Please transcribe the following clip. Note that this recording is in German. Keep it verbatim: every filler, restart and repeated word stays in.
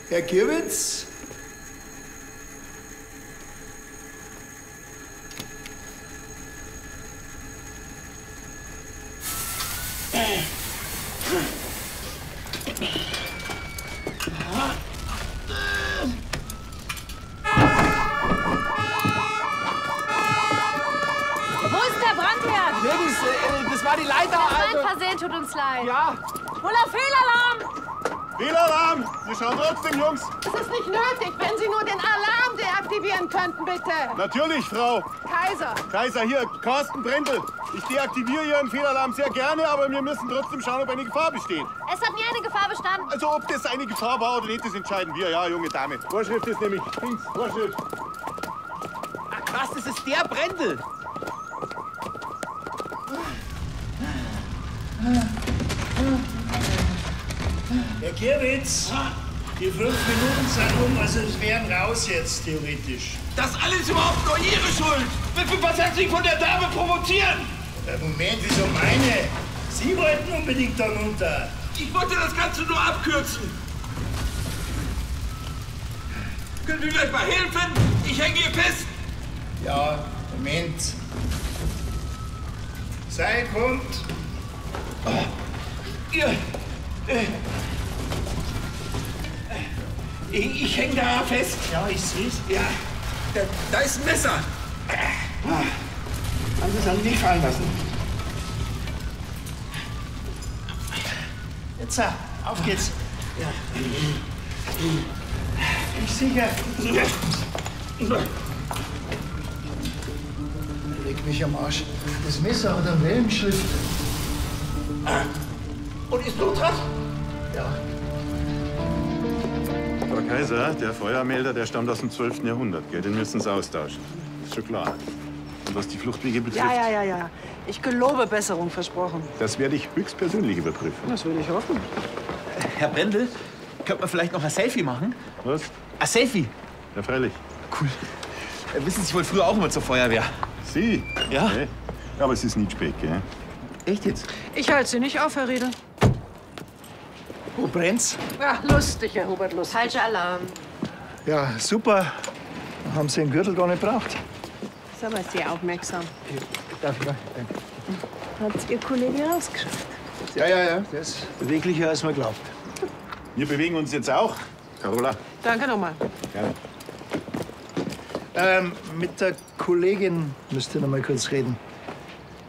Herr Kirwitz? Die Leiter, das war also. ein Versehen, tut uns leid. Ja. Muller, Fehlalarm! Fehlalarm! Wir schauen trotzdem, Jungs. Es ist nicht nötig, wenn Sie nur den Alarm deaktivieren könnten, bitte. Natürlich, Frau. Kaiser. Kaiser, hier, Carsten Brendel. Ich deaktiviere Ihren Fehlalarm sehr gerne, aber wir müssen trotzdem schauen, ob eine Gefahr besteht. Es hat nie eine Gefahr bestanden. Also, ob das eine Gefahr war oder nicht, das entscheiden wir. Ja, junge Dame. Vorschrift ist nämlich links. Vorschrift. Ach, krass, das ist der Brendel. Herr Kirwitz, die fünf Minuten sind um, also es wären raus jetzt, theoretisch. Das alles überhaupt nur Ihre Schuld! Was hat Sie von der Dame provozieren? Ja, Moment, wieso meine? Sie wollten unbedingt da runter. Ich wollte das Ganze nur abkürzen. Können Sie gleich mal helfen? Ich hänge hier fest. Ja, Moment. Sei kommt. Oh. Ja. Äh. Ich, ich hänge da fest. Ja, ich seh's. Ja, da, da ist ein Messer. Ah. Haben Sie es an mich fallen lassen? Jetzt, auf geht's. Ja. Ich sicher. Leg mich am Arsch. Das Messer hat eine Wellenschrift. Ah. Und ist Blutrad? Ja. Frau Kaiser, der Feuermelder, der stammt aus dem zwölften Jahrhundert. Gell? Den müssen Sie austauschen. Ist schon klar. Und was die Fluchtwege betrifft... Ja, ja, ja, ja. Ich gelobe Besserung, versprochen. Das werde ich höchstpersönlich überprüfen. Das würde ich hoffen. Herr Brendel, könnte man vielleicht noch ein Selfie machen? Was? Ein Selfie? Ja, freilich. Cool. Äh, wissen Sie, ich wollte früher auch immer zur Feuerwehr. Sie? Ja? Okay. Aber es ist nicht spät, gell? Echt jetzt? Ich halte Sie nicht auf, Herr Riedel. Wo brennt's? Ja, lustig, Herr Hubert, lustig. Falscher Alarm. Ja, super. Haben Sie den Gürtel gar nicht gebraucht. Ist aber sehr aufmerksam. Darf ich mal? Danke. Hat's Ihr Kollege rausgeschafft? Ja, ja, ja. Der ist beweglicher, als man glaubt. Wir bewegen uns jetzt auch. Carola. Danke nochmal. Gerne. Ähm, mit der Kollegin müsst ihr noch mal kurz reden.